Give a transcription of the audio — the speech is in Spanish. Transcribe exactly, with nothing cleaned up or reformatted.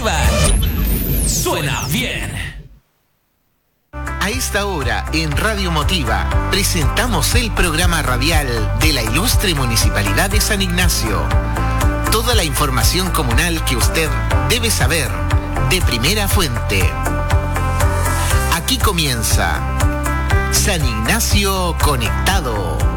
Motiva suena bien. A esta hora, en Radio Motiva, presentamos el programa radial de la ilustre Municipalidad de San Ignacio. Toda la información comunal que usted debe saber de primera fuente. Aquí comienza San Ignacio Conectado.